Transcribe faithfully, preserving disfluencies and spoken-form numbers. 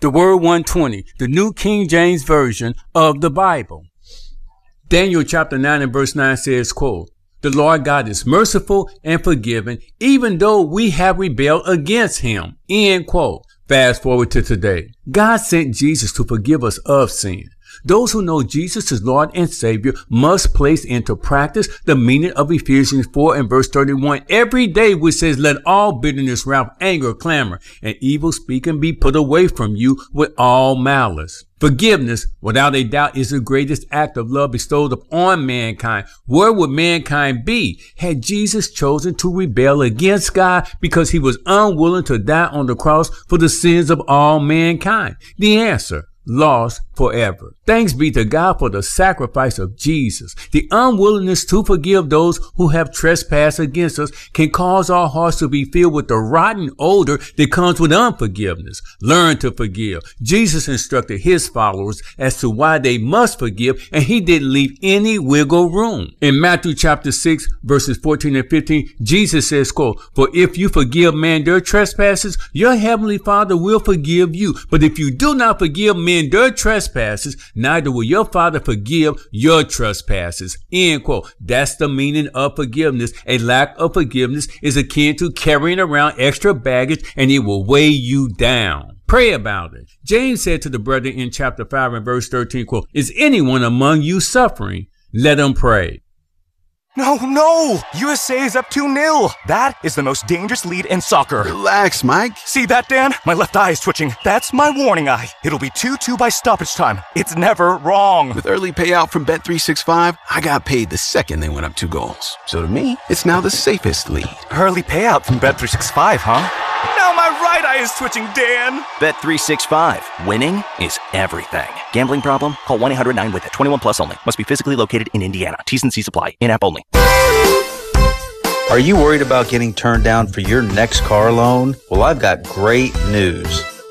the Word one twenty, the New King James Version of the Bible. Daniel chapter nine and verse nine says, quote, "The Lord God is merciful and forgiving, even though we have rebelled against him." End quote. Fast forward to today. God sent Jesus to forgive us of sin. Those who know Jesus as Lord and Savior must place into practice the meaning of Ephesians four and verse thirty-one every day, which says, "Let all bitterness, wrath, anger, clamor, and evil speaking be put away from you with all malice." Forgiveness, without a doubt, is the greatest act of love bestowed upon mankind. Where would mankind be had Jesus chosen to rebel against God because he was unwilling to die on the cross for the sins of all mankind? The answer: lost forever. Thanks be to God for the sacrifice of Jesus. The unwillingness to forgive those who have trespassed against us can cause our hearts to be filled with the rotten odor that comes with unforgiveness. Learn to forgive. Jesus instructed his followers as to why they must forgive, and he didn't leave any wiggle room. In Matthew chapter six, verses fourteen and fifteen, Jesus says, quote, "For if you forgive men their trespasses, your heavenly Father will forgive you. But if you do not forgive men their trespasses, neither will your Father forgive your trespasses." End quote. That's the meaning of forgiveness. A lack of forgiveness is akin to carrying around extra baggage, and it will weigh you down. Pray about it. James said to the brethren in chapter five and verse thirteen, quote, "Is anyone among you suffering? Let him pray." No, no! U S A is up two nil. That is the most dangerous lead in soccer. Relax, Mike. See that, Dan? My left eye is twitching. That's my warning eye. It'll be two two by stoppage time. It's never wrong. With early payout from Bet three sixty-five, I got paid the second they went up two goals. So to me, it's now the safest lead. Early payout from Bet three sixty-five, huh? Now my right eye is twitching, Dan. Bet three sixty-five. Winning is everything. Gambling problem? Call one eight hundred nine with it. twenty-one plus only. Must be physically located in Indiana. T's and C's apply. In-app only. Are you worried about getting turned down for your next car loan? Well, I've got great news.